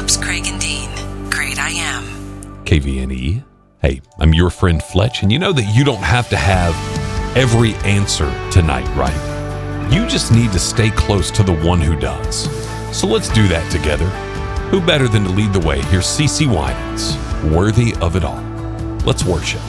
Phillips, Craig, and Dean. Great I Am. KVNE. Hey, I'm your friend Fletch, and you know that you don't have to have every answer tonight, right? You just need to stay close to the one who does. So let's do that together. Who better than to lead the way? Here's CeCe Winans, Worthy of It All. Let's worship.